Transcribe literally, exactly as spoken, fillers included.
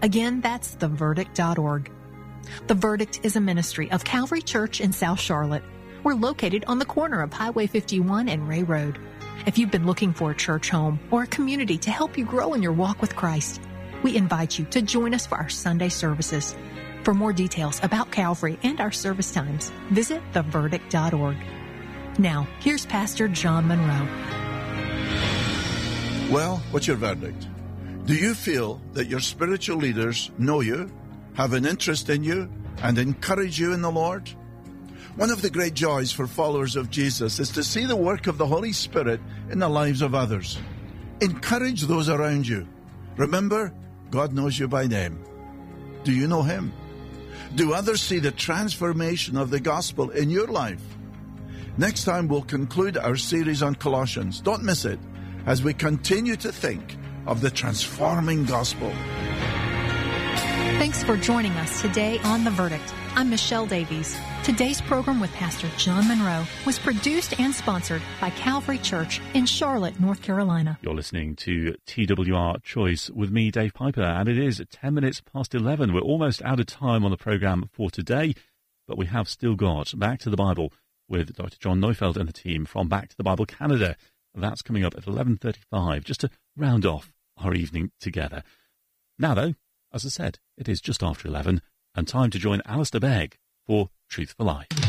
Again, that's the verdict dot org. The Verdict is a ministry of Calvary Church in South Charlotte. We're located on the corner of Highway fifty-one and Ray Road. If you've been looking for a church home or a community to help you grow in your walk with Christ, we invite you to join us for our Sunday services. For more details about Calvary and our service times, visit the verdict dot org. Now, here's Pastor John Monroe. Well, what's your verdict? Do you feel that your spiritual leaders know you, have an interest in you, and encourage you in the Lord? One of the great joys for followers of Jesus is to see the work of the Holy Spirit in the lives of others. Encourage those around you. Remember, God knows you by name. Do you know Him? Do others see the transformation of the gospel in your life? Next time we'll conclude our series on Colossians. Don't miss it as we continue to think of the transforming gospel. Thanks for joining us today on The Verdict. I'm Michelle Davies. Today's program with Pastor John Monroe was produced and sponsored by Calvary Church in Charlotte, North Carolina. You're listening to T W R Choice with me, Dave Piper, and it is ten minutes past eleven. We're almost out of time on the program for today, but we have still got Back to the Bible with Doctor John Neufeld and the team from Back to the Bible Canada. That's coming up at eleven thirty-five, just to round off our evening together. Now, though, as I said, it is just after eleven, and time to join Alistair Begg for Truth for Life.